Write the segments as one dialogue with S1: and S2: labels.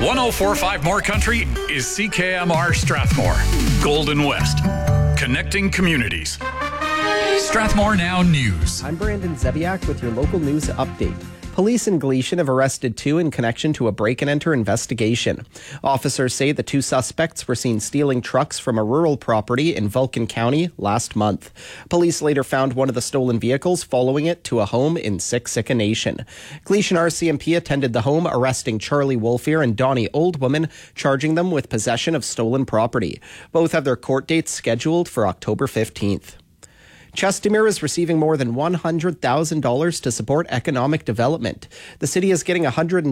S1: 104.5 More Country is CKMR Strathmore. Golden West. Connecting communities. Strathmore Now News.
S2: I'm Brandon Zebiak with your local news update. Police in Gleason have arrested two in connection to a break-and-enter investigation. Officers say the two suspects were seen stealing trucks from a rural property in Vulcan County last month. Police later found one of the stolen vehicles following it to a home in Siksika Nation. Gleason RCMP attended the home, arresting Charlie Wolfier and Donnie Oldwoman, charging them with possession of stolen property. Both have their court dates scheduled for October 15th. Chestermere is receiving more than $100,000 to support economic development. The city is getting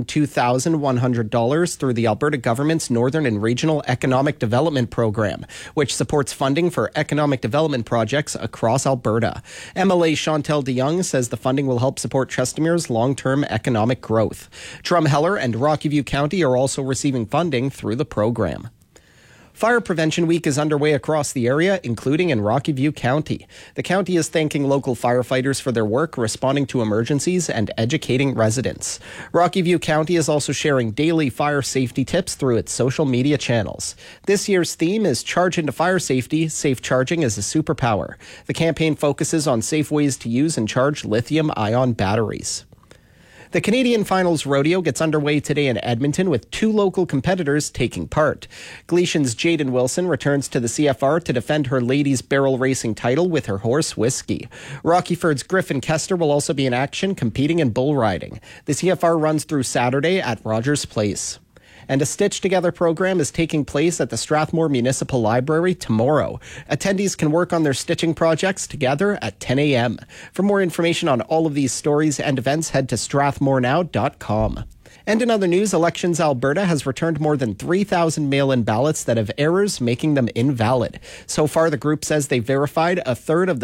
S2: $102,100 through the Alberta government's Northern and Regional Economic Development Program, which supports funding for economic development projects across Alberta. MLA Chantal DeYoung says the funding will help support Chestermere's long-term economic growth. Drumheller and Rocky View County are also receiving funding through the program. Fire Prevention Week is underway across the area, including in Rocky View County. The county is thanking local firefighters for their work responding to emergencies and educating residents. Rocky View County is also sharing daily fire safety tips through its social media channels. This year's theme is Charge into Fire Safety, Safe Charging is a Superpower. The campaign focuses on safe ways to use and charge lithium-ion batteries. The Canadian Finals Rodeo gets underway today in Edmonton with two local competitors taking part. Gleason's Jaden Wilson returns to the CFR to defend her ladies barrel racing title with her horse Whiskey. Rockyford's Griffin Kester will also be in action competing in bull riding. The CFR runs through Saturday at Rogers Place. And a Stitch Together program is taking place at the Strathmore Municipal Library tomorrow. Attendees can work on their stitching projects together at 10 a.m. For more information on all of these stories and events, head to strathmorenow.com. And in other news, Elections Alberta has returned more than 3,000 mail-in ballots that have errors, making them invalid. So far, the group says they verified a third of the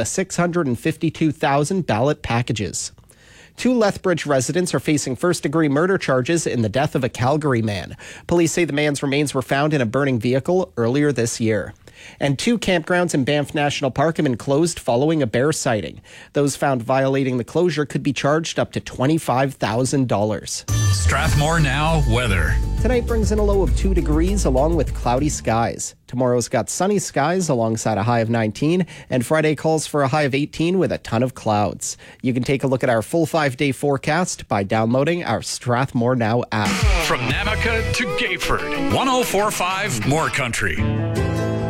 S2: 652,000 ballot packages. Two Lethbridge residents are facing first-degree murder charges in the death of a Calgary man. Police say the man's remains were found in a burning vehicle earlier this year. And two campgrounds in Banff National Park have been closed following a bear sighting. Those found violating the closure could be charged up to $25,000.
S1: Strathmore Now weather.
S2: Tonight brings in a low of 2 degrees along with cloudy skies. Tomorrow's got sunny skies alongside a high of 19, and Friday calls for a high of 18 with a ton of clouds. You can take a look at our full 5-day forecast by downloading our Strathmore Now app.
S1: From Namaca to Gayford, 104.5 More Country.